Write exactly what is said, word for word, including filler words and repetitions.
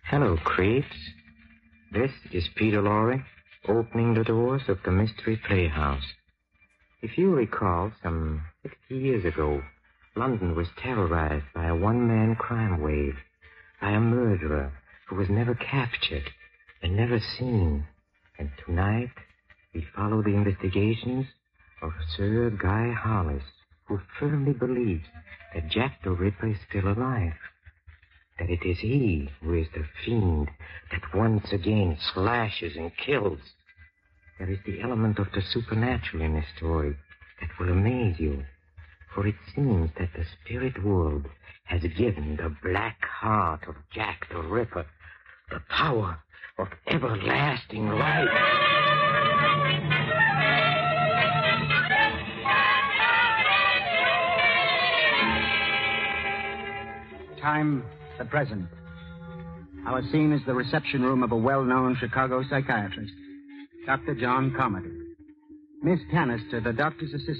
Hello, creeps. This is Peter Lorre, opening the doors of the Mystery Playhouse. If you recall, some sixty years ago, London was terrorized by a one-man crime wave, by a murderer who was never captured and never seen. And tonight, we follow the investigations of Sir Guy Hollis, who firmly believes that Jack the Ripper is still alive. That it is he who is the fiend that once again slashes and kills. There is the element of the supernatural in this story that will amaze you. For it seems that the spirit world has given the black heart of Jack the Ripper the power of everlasting life. Time, the present. Our scene is the reception room of a well-known Chicago psychiatrist, Doctor John Carmody. Miss Canister, the doctor's assistant,